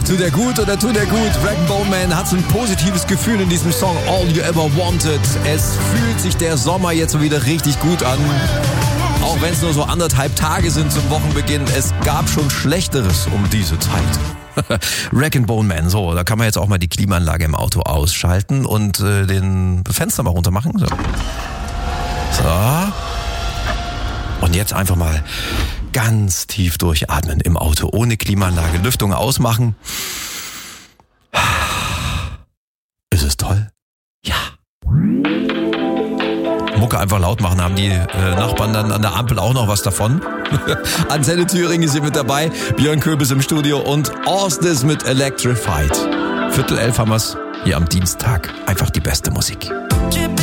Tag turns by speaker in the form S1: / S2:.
S1: Tut er gut oder tut er gut? Rag & Bone Man hat so ein positives Gefühl in diesem Song All You Ever Wanted. Es fühlt sich der Sommer jetzt wieder richtig gut an. Auch wenn es nur so 1,5 Tage sind zum Wochenbeginn. Es gab schon Schlechteres um diese Zeit. Rag & Bone Man, so, da kann man jetzt auch mal die Klimaanlage im Auto ausschalten und den Fenster mal runter machen. So. Und jetzt einfach mal ganz tief durchatmen im Auto, ohne Klimaanlage, Lüftung ausmachen. Ist es toll? Ja. Mucke einfach laut machen, haben die Nachbarn dann an der Ampel auch noch was davon. Antenne Thüringen sind mit dabei, Björn Köbis im Studio und Orstes mit Electrified. 10:45 haben wir's hier am Dienstag. Einfach die beste Musik.